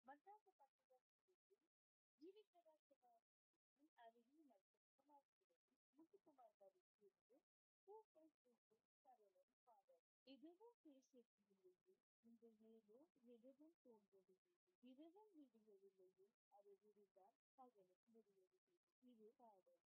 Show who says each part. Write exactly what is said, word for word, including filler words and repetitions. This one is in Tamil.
Speaker 1: மட்ராஸ் பத்திரிகை ஜீவிதா சிவாஜி அருவி மற்றும் குமார் முத்துக்குமார் இருந்து பூக்கள் பூக்கும் சரளம் பாடல் எதுவும் பேசவில்லையே இந்த ஏதோ எதுவும் தோன்றவில்லை இரவும் விடியவில்லையே அது விடிந்தால் பகலும் முடியவில்லை இது பாடல்